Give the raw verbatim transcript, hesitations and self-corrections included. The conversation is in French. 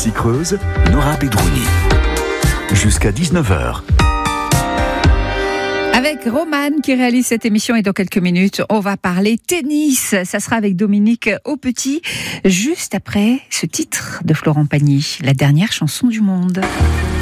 Nancy-Creuse, Nora Bedrouni. Jusqu'à dix-neuf heures. Avec Romane qui réalise cette émission, et dans quelques minutes, on va parler tennis. Ça sera avec Dominique Aupetit, juste après ce titre de Florent Pagny, la dernière chanson du monde.